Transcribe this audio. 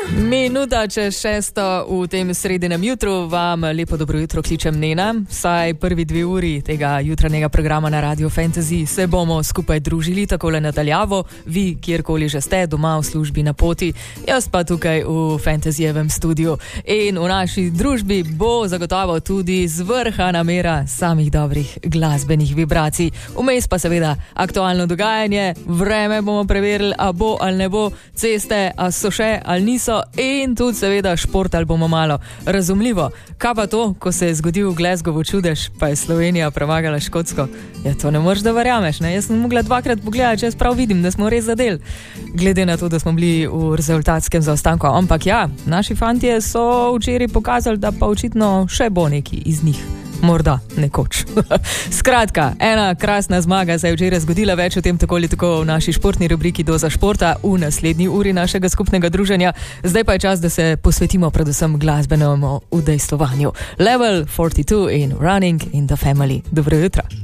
Minuta čez 6 v tem sredinem jutru vam lepo dobro jutro kličem Nena. Vsaj prvi 2 uri tega jutranjega programa na Radio Fantasy se bomo skupaj družili takole nadaljavo. Vi, kjerkoli že ste, doma, v službi, na poti, jaz pa tukaj v Fantasyjevem studiu. In v naši družbi bo zagotovo tudi zvrhana mera samih dobrih glasbenih vibracij. Vmes pa seveda aktualno dogajanje, vreme bomo preverili, a bo ali ne bo, ceste, a so še ali niso. In tudi seveda šport ali bomo malo razumljivo. Kaj pa to, ko se je zgodil Glasgow čudež, pa je Slovenija premagala Škotsko? Ja, to ne moreš, da verjameš, ne? Jaz sem mogla 2-krat pogledati, če jaz prav vidim, da smo res zadeli. Glede na to, da smo bili v rezultatskem zaostanku. Ampak ja, naši fantje so včeraj pokazali, da pa očitno še bo neki iz njih. Morda nekoč. Skratka, ena krasna zmaga se je včeraj zgodila, več o tem tako ali tako v naši športni rubriki Doza športa v naslednji uri našega skupnega druženja. Zdaj pa je čas, da se posvetimo predvsem glasbenemu udejstvovanju. Level 42 in Running in the Family. Dobro jutro.